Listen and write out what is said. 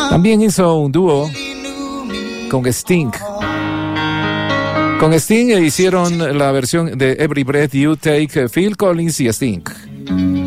También hizo un dúo con Sting. Con Sting hicieron la versión de Every Breath You Take, Phil Collins y Sting.